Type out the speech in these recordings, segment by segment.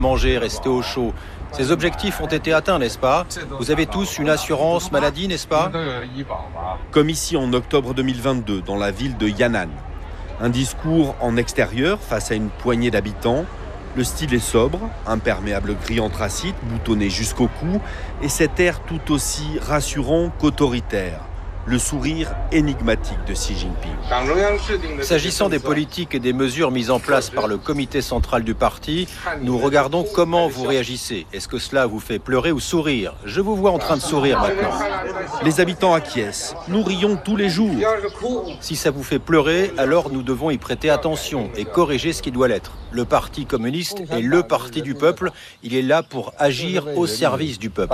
Manger, rester au chaud. Ces objectifs ont été atteints, n'est-ce pas? Vous avez tous une assurance maladie, n'est-ce pas? Comme ici en octobre 2022, dans la ville de Yan'an. Un discours en extérieur face à une poignée d'habitants. Le style est sobre, imperméable gris anthracite, boutonné jusqu'au cou, et cet air tout aussi rassurant qu'autoritaire. Le sourire énigmatique de Xi Jinping. S'agissant des politiques et des mesures mises en place par le comité central du parti, nous regardons comment vous réagissez. Est-ce que cela vous fait pleurer ou sourire? Je vous vois en train de sourire maintenant. Les habitants acquiescent. Nous rions tous les jours. Si ça vous fait pleurer, alors nous devons y prêter attention et corriger ce qui doit l'être. Le Parti communiste est le parti du peuple. Il est là pour agir au service du peuple.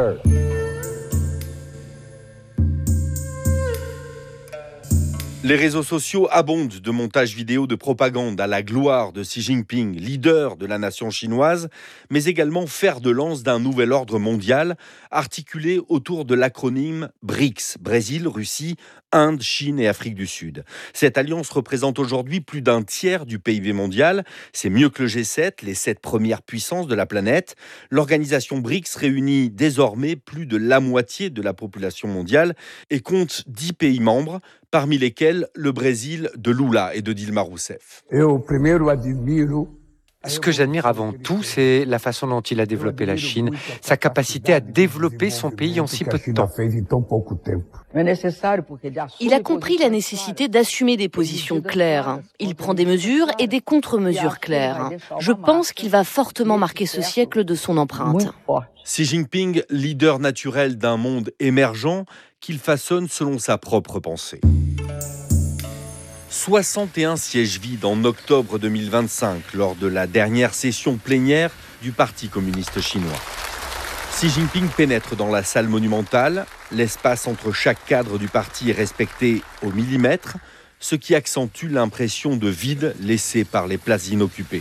Les réseaux sociaux abondent de montages vidéo de propagande à la gloire de Xi Jinping, leader de la nation chinoise, mais également fer de lance d'un nouvel ordre mondial articulé autour de l'acronyme BRICS, Brésil, Russie, Inde, Chine et Afrique du Sud. Cette alliance représente aujourd'hui plus d'un tiers du PIB mondial. C'est mieux que le G7, les 7 premières puissances de la planète. L'organisation BRICS réunit désormais plus de la moitié de la population mondiale et compte 10 pays membres, parmi lesquels le Brésil de Lula et de Dilma Rousseff. Ce que j'admire avant tout, c'est la façon dont il a développé la Chine, sa capacité à développer son pays en si peu de temps. Il a compris la nécessité d'assumer des positions claires. Il prend des mesures et des contre-mesures claires. Je pense qu'il va fortement marquer ce siècle de son empreinte. Xi Jinping, leader naturel d'un monde émergent qu'il façonne selon sa propre pensée. 61 sièges vides en octobre 2025 lors de la dernière session plénière du Parti communiste chinois. Xi Jinping pénètre dans la salle monumentale. L'espace entre chaque cadre du parti est respecté au millimètre, ce qui accentue l'impression de vide laissée par les places inoccupées.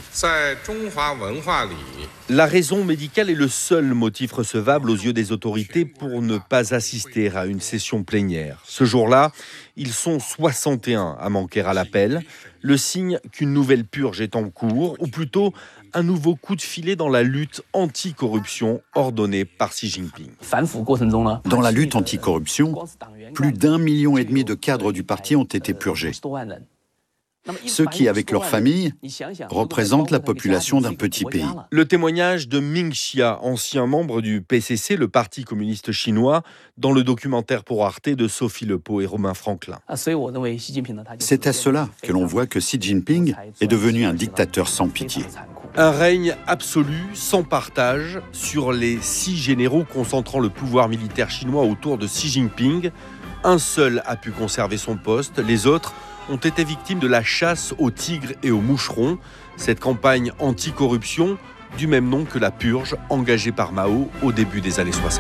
La raison médicale est le seul motif recevable aux yeux des autorités pour ne pas assister à une session plénière. Ce jour-là, ils sont 61 à manquer à l'appel, le signe qu'une nouvelle purge est en cours, ou plutôt un nouveau coup de filet dans la lutte anti-corruption ordonnée par Xi Jinping. Dans la lutte anti-corruption, plus d'1,5 million de cadres du parti ont été purgés. Ceux qui, avec leurs familles, représentent la population d'un petit pays. Le témoignage de Ming Xia, ancien membre du PCC, le Parti communiste chinois, dans le documentaire pour Arte de Sophie Lepeau et Romain Franklin. C'est à cela que l'on voit que Xi Jinping est devenu un dictateur sans pitié. Un règne absolu, sans partage, sur les 6 généraux concentrant le pouvoir militaire chinois autour de Xi Jinping. Un seul a pu conserver son poste, les autres ont été victimes de la chasse aux tigres et aux moucherons. Cette campagne anti-corruption, du même nom que la purge engagée par Mao au début des années 60.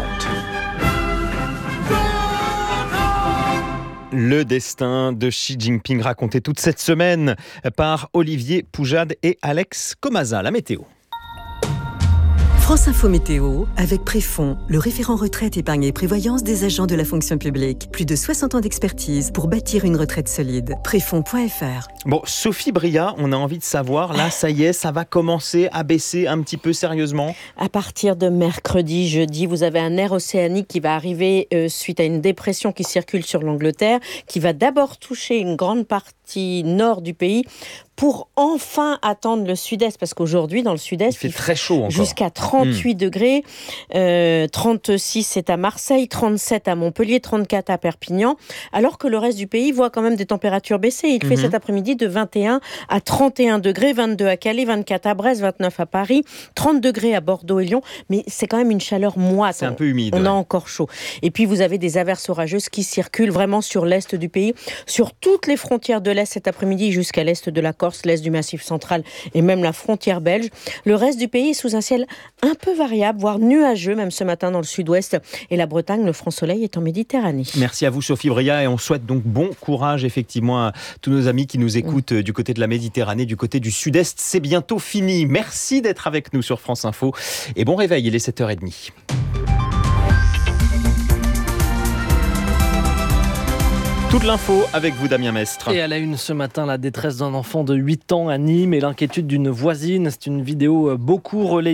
Le destin de Xi Jinping raconté toute cette semaine par Olivier Poujade et Alex Comaza. La météo. France Info Météo, avec Préfond, le référent retraite, épargne et prévoyance des agents de la fonction publique. Plus de 60 ans d'expertise pour bâtir une retraite solide. Préfond.fr. Bon, Sophie Bria, on a envie de savoir, là, ça y est, ça va commencer à baisser un petit peu sérieusement. À partir de mercredi, jeudi, vous avez un air océanique qui va arriver suite à une dépression qui circule sur l'Angleterre, qui va d'abord toucher une grande partie nord du pays, pour enfin attendre le sud-est, parce qu'aujourd'hui, dans le sud-est, il fait très chaud encore. Jusqu'à 38 degrés, 36 c'est à Marseille, 37 à Montpellier, 34 à Perpignan, alors que le reste du pays voit quand même des températures baisser. Il fait cet après-midi de 21 à 31 degrés, 22 à Calais, 24 à Brest, 29 à Paris, 30 degrés à Bordeaux et Lyon, mais c'est quand même une chaleur moite. C'est un peu humide. On a encore chaud. Et puis vous avez des averses orageuses qui circulent vraiment sur l'est du pays, sur toutes les frontières de l'est cet après-midi jusqu'à l'est de la Corse, l'est du Massif central et même la frontière belge. Le reste du pays est sous un ciel un peu variable, voire nuageux, même ce matin dans le sud-ouest. Et la Bretagne, le franc soleil est en Méditerranée. Merci à vous Sophie Bria et on souhaite donc bon courage effectivement à tous nos amis qui nous écoutent du côté de la Méditerranée, du côté du sud-est. C'est bientôt fini. Merci d'être avec nous sur France Info et bon réveil, il est 7h30. Toute l'info avec vous Damien Mestre. Et à la une ce matin, la détresse d'un enfant de 8 ans à Nîmes et l'inquiétude d'une voisine. C'est une vidéo beaucoup relayée.